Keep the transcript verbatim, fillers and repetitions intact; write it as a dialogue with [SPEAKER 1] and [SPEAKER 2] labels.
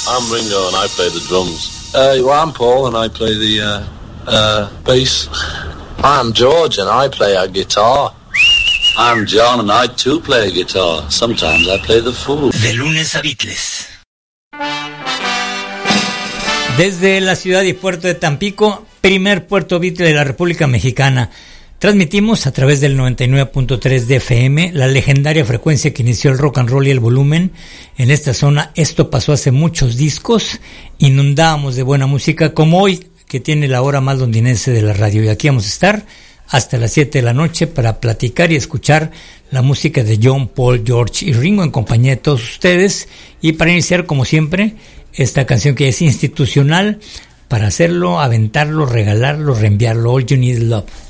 [SPEAKER 1] I'm Ringo and I play the drums.
[SPEAKER 2] Uh, well, I'm Paul and I play the uh, uh, bass. I'm George and I play a guitar.
[SPEAKER 3] I'm John and I too play a guitar. Sometimes I play the fool.
[SPEAKER 4] De lunes a Beatles.
[SPEAKER 5] Desde la ciudad y puerto de Tampico, primer puerto Beatle de la República Mexicana. Transmitimos a través del noventa y nueve punto tres de F M, la legendaria frecuencia que inició el rock and roll y el volumen. En esta zona esto pasó hace muchos discos, inundábamos de buena música como hoy, que tiene la hora más londinense de la radio. Y aquí vamos a estar hasta las siete de la noche para platicar y escuchar la música de John, Paul, George y Ringo en compañía de todos ustedes. Y para iniciar, como siempre, esta canción que es institucional, para hacerlo, aventarlo, regalarlo, reenviarlo, All You Need Is Love.